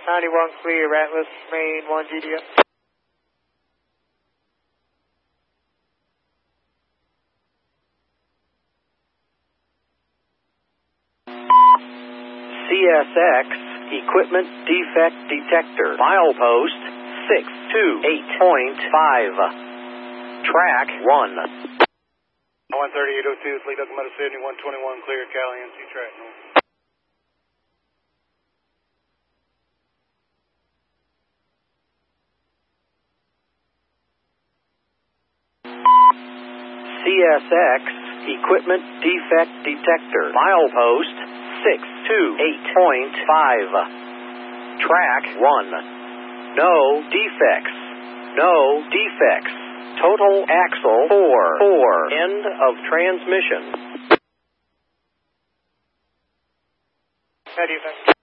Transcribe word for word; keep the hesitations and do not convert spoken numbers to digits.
ninety-one clear, Atlas, main one G D F. C S X Equipment Defect Detector, milepost six two eight point five, track one. one thirty-eight oh two, fleet locomotive seventy-one twenty-one, clear, Cali, M C track north. C S X Equipment Defect Detector, milepost six two eight point five, track one. No defects. No defects. Total axle four four. End of transmission. How do you think?